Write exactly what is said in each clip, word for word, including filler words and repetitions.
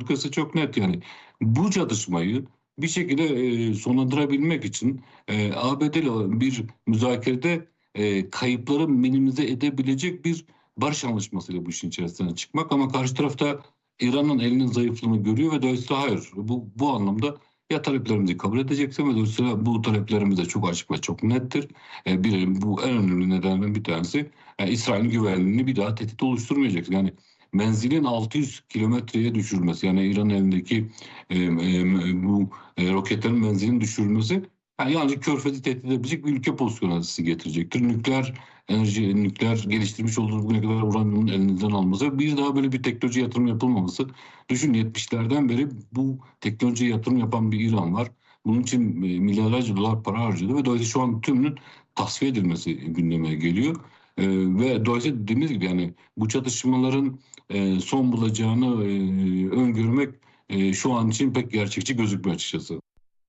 politikası çok net yani. Bu çatışmayı bir şekilde e, sonlandırabilmek için e, A B D ile bir müzakerede e, kayıpları minimize edebilecek bir barış anlaşmasıyla bu işin içerisinden çıkmak, ama karşı tarafta İran'ın elinin zayıflığını görüyor ve dolayısıyla hayır, bu, bu anlamda ya taleplerimizi kabul edeceksin ve dolayısıyla bu taleplerimiz de çok açık ve çok nettir. E, bir, bu en önemli nedenlerden bir tanesi, e, İsrail'in güvenliğini bir daha tehdit oluşturmayacaksın. Yani menzilin altı yüz kilometreye düşürülmesi, yani İran elindeki e, e, bu e, roketlerin menzilinin düşürülmesi, yani yalnızca Körfez'i tehdit edebilecek bir ülke pozisyonu sizi getirecektir. Nükleer enerji, nükleer geliştirmiş olduğu bugüne kadar uranyumun elinizden alması, bir daha böyle bir teknoloji yatırım yapılmaması. Düşün, yetmişlerden beri bu teknolojiye yatırım yapan bir İran var. Bunun için e, milyarlarca dolar para harcadı ve dolayısıyla şu an tümünün tasfiye edilmesi gündeme geliyor. Ee, ve dolayısıyla dediğimiz gibi yani bu çatışmaların e, son bulacağını e, öngörmek e, şu an için pek gerçekçi gözükmüyor açıkçası.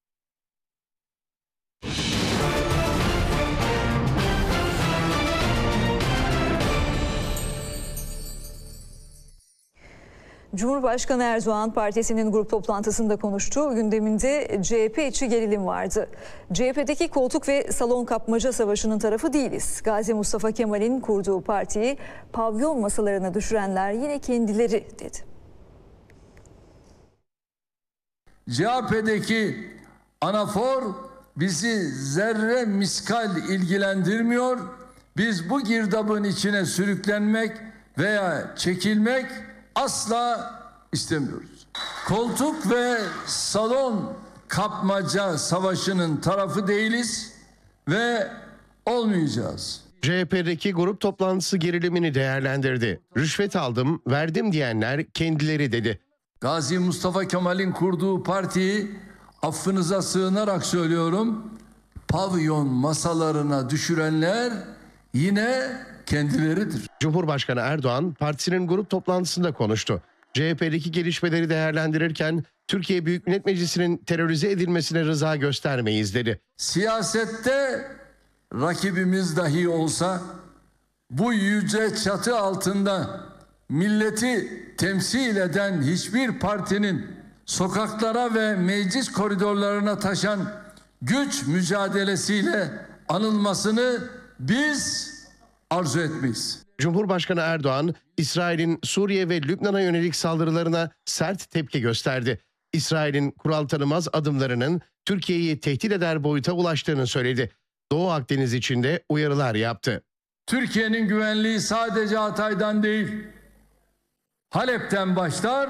Cumhurbaşkanı Erdoğan partisinin grup toplantısında konuştu. Gündeminde C H P içi gerilim vardı. C H P'deki koltuk ve salon kapmaca savaşının tarafı değiliz. Gazi Mustafa Kemal'in kurduğu partiyi pavyon masalarına düşürenler yine kendileri dedi. C H P'deki anafor bizi zerre miskal ilgilendirmiyor. Biz bu girdabın içine sürüklenmek veya çekilmek asla istemiyoruz. Koltuk ve salon kapmaca savaşının tarafı değiliz ve olmayacağız. C H P'deki grup toplantısı gerilimini değerlendirdi. Rüşvet aldım, verdim diyenler kendileri dedi. Gazi Mustafa Kemal'in kurduğu partiyi affınıza sığınarak söylüyorum, pavyon masalarına düşürenler yine kendileridir. Cumhurbaşkanı Erdoğan partisinin grup toplantısında konuştu. C H P'deki gelişmeleri değerlendirirken Türkiye Büyük Millet Meclisi'nin terörize edilmesine rıza göstermeyiz dedi. Siyasette rakibimiz dahi olsa bu yüce çatı altında milleti temsil eden hiçbir partinin sokaklara ve meclis koridorlarına taşan güç mücadelesiyle anılmasını biz arzu etmeyiz. Cumhurbaşkanı Erdoğan, İsrail'in Suriye ve Lübnan'a yönelik saldırılarına sert tepki gösterdi. İsrail'in kural tanımaz adımlarının Türkiye'yi tehdit eder boyuta ulaştığını söyledi. Doğu Akdeniz için de uyarılar yaptı. Türkiye'nin güvenliği sadece Hatay'dan değil, Halep'ten başlar,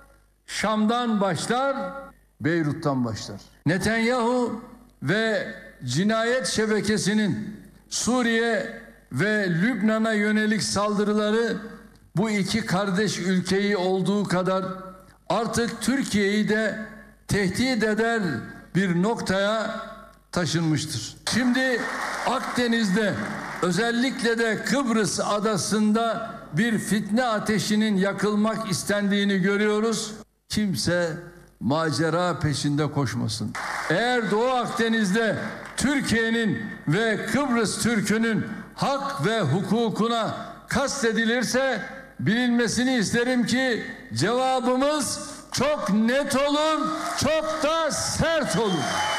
Şam'dan başlar, Beyrut'tan başlar. Netanyahu ve cinayet şebekesinin Suriye ve Lübnan'a yönelik saldırıları bu iki kardeş ülkeyi olduğu kadar artık Türkiye'yi de tehdit eder bir noktaya taşınmıştır. Şimdi Akdeniz'de, özellikle de Kıbrıs adasında bir fitne ateşinin yakılmak istendiğini görüyoruz. Kimse macera peşinde koşmasın. Eğer Doğu Akdeniz'de Türkiye'nin ve Kıbrıs Türk'ünün hak ve hukukuna kastedilirse bilinmesini isterim ki cevabımız çok net olur, çok da sert olur.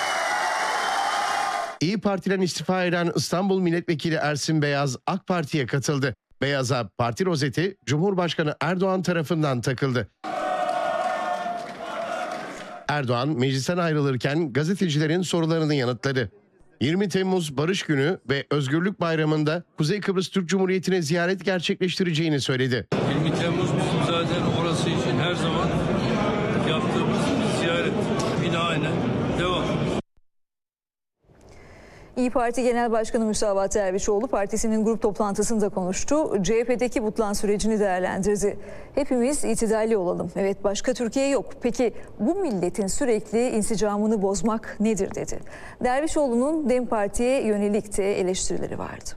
İYİ Parti'den istifa eden İstanbul Milletvekili Ersin Beyaz AK Parti'ye katıldı. Beyaz'a parti rozeti Cumhurbaşkanı Erdoğan tarafından takıldı. Erdoğan meclisten ayrılırken gazetecilerin sorularını yanıtladı. yirmi Temmuz Barış Günü ve Özgürlük Bayramı'nda Kuzey Kıbrıs Türk Cumhuriyeti'ne ziyaret gerçekleştireceğini söyledi. yirmi Temmuz bizim zaten orası için her zaman yaptığımız ziyaret. Yine aynen devam. İYİ Parti Genel Başkanı Müsavat Dervişoğlu partisinin grup toplantısında konuştu. C H P'deki butlan sürecini değerlendirdi. Hepimiz itidalli olalım. Evet, başka Türkiye yok. Peki bu milletin sürekli insicamını bozmak nedir dedi. Dervişoğlu'nun DEM Parti'ye yönelik de eleştirileri vardı.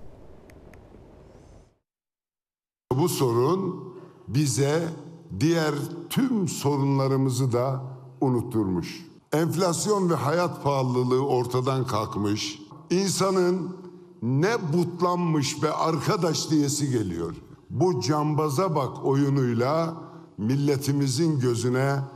Bu sorun bize diğer tüm sorunlarımızı da unutturmuş. Enflasyon ve hayat pahalılığı ortadan kalkmış. İnsanın ne butlanmış be arkadaş diyesi geliyor. Bu cambaza bak oyunuyla milletimizin gözüne